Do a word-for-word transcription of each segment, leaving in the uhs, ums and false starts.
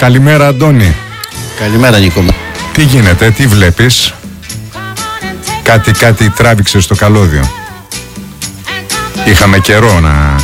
Καλημέρα, Αντώνη. Καλημέρα, Νίκο. Τι γίνεται, τι βλέπεις? Κάτι, κάτι τράβηξε στο καλώδιο. Είχαμε καιρό να...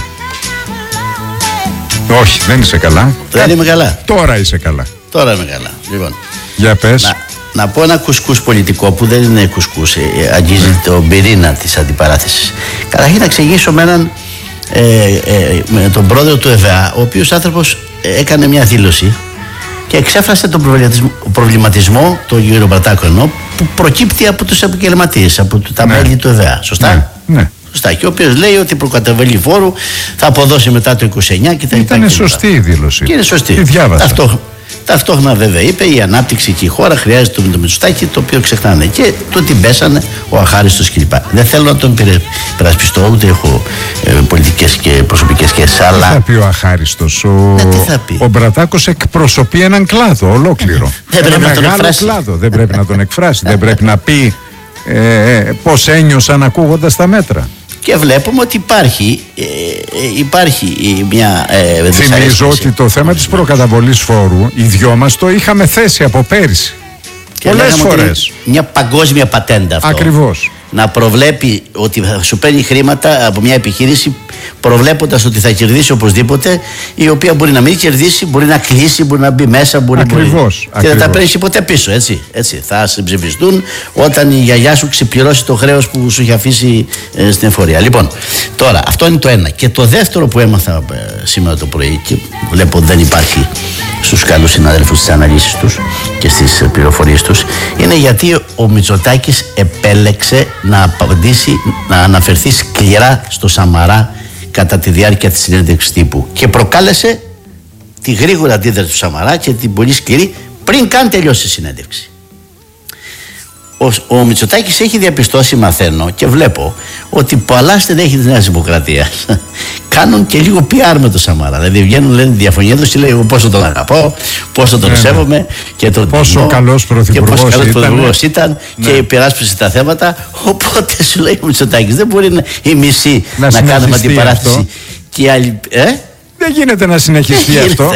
Όχι, δεν είσαι καλά. Δεν Κα... είμαι καλά. Τώρα είσαι καλά. Τώρα είμαι καλά. Λοιπόν, για πες. Να, να πω ένα κουσκούς πολιτικό που δεν είναι κουσκούς, ε, αγγίζει mm. τον πυρήνα της αντιπαράθεσης. Καταρχήν να εξηγήσω με έναν ε, ε, με τον πρόεδρο του ΕΒΑ, ο οποίος άνθρωπος έκανε μια δήλωση και εξέφρασε τον προβληματισμό, προβληματισμό τον κύριο Μπρατάκο, που προκύπτει από τους επαγγελματίες, από τα ναι. μέλη του ΕΒΑ. Σωστά. Ναι. ναι. Σωστά. Και ο οποίος λέει ότι η προκαταβολή φόρου θα αποδώσει μετά το είκοσι εννιά και τα λοιπά. Ήταν σωστή η δήλωση. Και είναι σωστή. Τη διάβασα. Ταυτόχρονα, ταυτόχρονα βέβαια είπε η ανάπτυξη και η χώρα χρειάζεται το Μητσοτάκη, το οποίο ξεχνάνε. Και το την πέσανε ο αχάριστος κλπ. Δεν θέλω να τον υπερασπιστώ, ούτε έχω ε, πολιτικές και προσωπικές σχέσεις. Αλλά... Τι θα πει ο αχάριστος? Ο, ναι, ο Μπρατάκος εκπροσωπεί έναν κλάδο ολόκληρο. Δεν Ένα πρέπει μεγάλο να τον εκφράσει. κλάδο. Δεν πρέπει να τον εκφράσει. Δεν πρέπει να πει ε, πώς ένιωσαν ακούγοντας τα μέτρα. Και βλέπουμε ότι υπάρχει, ε, υπάρχει μια ε, Θυμίζω ότι το θέμα της προκαταβολής φόρου οι δυο μας το είχαμε θέσει από πέρυσι. Και πολλές φορές. Μια παγκόσμια πατέντα αυτό. Ακριβώς. Να προβλέπει ότι θα σου παίρνει χρήματα από μια επιχείρηση, προβλέποντας ότι θα κερδίσει οπωσδήποτε, η οποία μπορεί να μην κερδίσει, μπορεί να κλείσει, μπορεί να μπει μέσα, μπορεί, ακριβώς, μπορεί. Και δεν τα παίρνει ποτέ πίσω, έτσι, έτσι. Θα συμψηφιστούν όταν η γιαγιά σου ξεπληρώσει το χρέος που σου είχε αφήσει ε, στην εφορία. Λοιπόν, τώρα αυτό είναι το ένα. Και το δεύτερο που έμαθα ε, σήμερα το πρωί, και βλέπω δεν υπάρχει στους καλούς συναδέλφους στις αναλύσεις τους και στις πληροφορίες τους, είναι γιατί ο Μητσοτάκης επέλεξε να απαντήσει, να αναφερθεί σκληρά στο Σαμαρά κατά τη διάρκεια της συνέντευξης τύπου και προκάλεσε τη γρήγορη αντίδραση του Σαμαρά και την πολύ σκληρή πριν καν τελειώσει η συνέντευξη. Ο, ο Μητσοτάκης έχει διαπιστώσει, μαθαίνω και βλέπω, ότι πολλά στελέχη της Νέας Δημοκρατίας κάνουν και λίγο πι αρ με το Σαμαρά. Δηλαδή βγαίνουν, λένε διαφωνία τους και λέει εγώ πόσο τον αγαπώ, πόσο τον ναι, σέβομαι ναι. και τον πόσο καλός πρωθυπουργός ήταν, πρωθυπουργός ήταν ναι. και υπεράσπισε τα θέματα. Οπότε σου λέει ο Μητσοτάκης δεν μπορεί να, η μισή να, να κάνουμε αντιπαράθεση και οι άλλοι. Ε? Δεν γίνεται να συνεχιστεί δεν αυτό.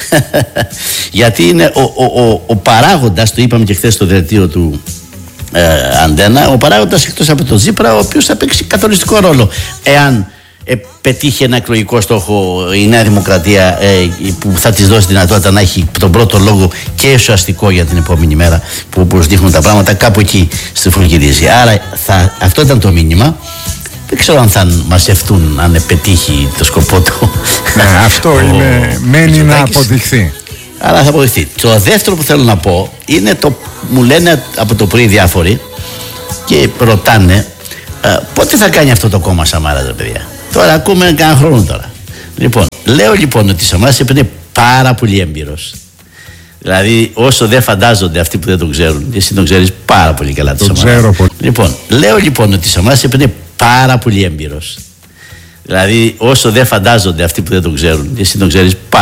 Γιατί είναι ο, ο, ο, ο παράγοντας, το είπαμε και χθες στο δελτίο του Ε, Αντένα, ο παράγοντας εκτός από τον Τσίπρα, ο οποίος θα παίξει καθοριστικό ρόλο εάν ε, πετύχει ένα εκλογικό στόχο η Νέα Δημοκρατία, ε, που θα της δώσει δυνατότητα να έχει τον πρώτο λόγο και ουσιαστικό για την επόμενη μέρα, που όπως δείχνουν τα πράγματα κάπου εκεί στριφογυρίζει. Άρα θα, αυτό ήταν το μήνυμα. Δεν ξέρω αν θα μαζευτούν αν πετύχει το σκοπό του. Ναι, αυτό ο, είναι, μένει να αποδειχθεί. Αλλά θα αποδειχθεί. Το δεύτερο που θέλω να πω είναι το, μου λένε από το πρωί διάφοροι και ρωτάνε ε, πότε θα κάνει αυτό το κόμμα Σαμάρας, ρε παιδιά. Τώρα ακούμε κανένα χρόνο τώρα. Λοιπόν, λέω λοιπόν ότι Σαμάρας είναι πάρα πολύ έμπειρος. Δηλαδή, όσο δεν φαντάζονται αυτοί που δεν τον ξέρουν, εσύ τον ξέρεις πάρα πολύ καλά το Σαμάρα. Λοιπόν, λέω λοιπόν ότι Σαμάρας είναι πάρα πολύ έμπειρος. Δηλαδή, όσο δεν φαντάζονται αυτοί που δεν τον ξέρουν, εσύ τον ξέρεις πάρα